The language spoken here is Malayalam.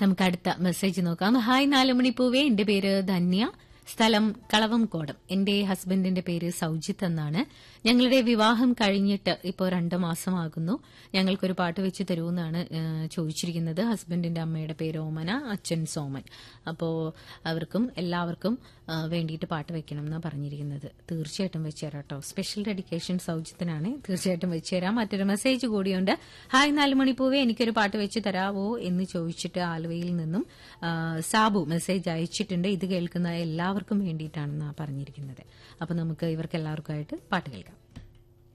നമുക്ക് അടുത്ത മെസ്സേജ് നോക്കാം. ഹായ് 4 മണിപ്പൂവേ, എന്റെ പേര് ധന്യ, സ്ഥലം കളവംകോടം. എന്റെ ഹസ്ബൻഡിന്റെ പേര് സൌജിത്ത് എന്നാണ്. ഞങ്ങളുടെ വിവാഹം കഴിഞ്ഞിട്ട് ഇപ്പോൾ 2 മാസമാകുന്നു. ഞങ്ങൾക്കൊരു പാട്ട് വെച്ച് തരുമെന്നാണ് ചോദിച്ചിരിക്കുന്നത്. ഹസ്ബൻഡിന്റെ അമ്മയുടെ പേര് ഓമന, അച്ഛൻ സോമൻ. അപ്പോ അവർക്കും എല്ലാവർക്കും വേണ്ടിയിട്ട് പാട്ട് വെക്കണം എന്നാണ് പറഞ്ഞിരിക്കുന്നത്. തീർച്ചയായിട്ടും വെച്ചുതരാം കേട്ടോ. Special dedication സൌജിത്തിനാണ്. തീർച്ചയായിട്ടും വെച്ചുതരാം. മറ്റൊരു മെസ്സേജ് കൂടിയുണ്ട്. ഹായ് 4 മണിപ്പൂവേ, എനിക്കൊരു പാട്ട് വെച്ച് തരാവോ എന്ന് ചോദിച്ചിട്ട് ആലുവയിൽ നിന്നും സാബു മെസ്സേജ് അയച്ചിട്ടുണ്ട്. ഇത് കേൾക്കുന്ന എല്ലാവർക്കും വേണ്ടിയിട്ടാണെന്നാണ് പറഞ്ഞിരിക്കുന്നത്. അപ്പൊ നമുക്ക് ഇവർക്ക് എല്ലാവർക്കുമായിട്ട് പാട്ട് കേൾക്കാം.